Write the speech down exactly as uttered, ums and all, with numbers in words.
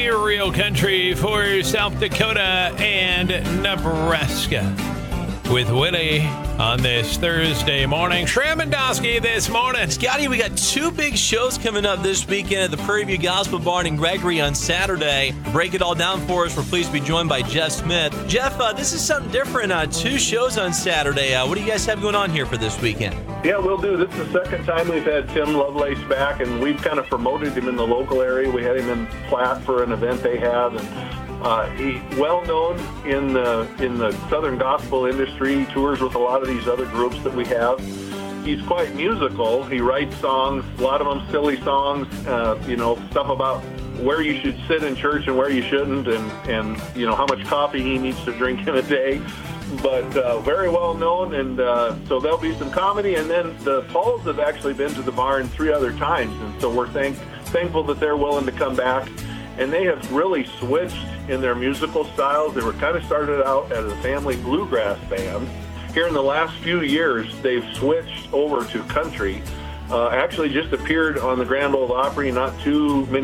Real country for South Dakota and Nebraska with Willie on this Thursday morning. Shramandowski this morning. Scotty, we got two big shows coming up this weekend at the Prairie View Gospel Barn in Gregory on Saturday. To break it all down for us, we're pleased to be joined by Jeff Smith. Jeff, uh, this is something different. Uh, two shows on Saturday. Uh, what do you guys have going on here for this weekend? Yeah, we'll do. This is the second time we've had Tim Lovelace back, and we've kind of promoted him in the local area. We had him in Platte for an event they have, and uh, he well known in the in the Southern gospel industry. He tours with a lot of these other groups that we have. He's quite musical. He writes songs, a lot of them silly songs, uh, you know, stuff about where you should sit in church and where you shouldn't, and, and you know, how much coffee he needs to drink in a day. But uh, very well known, and uh, so there'll be some comedy. And then the Pauls have actually been to the barn three other times, and so we're thank, thankful that they're willing to come back. And they have really switched in their musical styles. They were kind of started out as a family bluegrass band. Here in the last few years, they've switched over to country. Uh, actually just appeared on the Grand Ole Opry not too many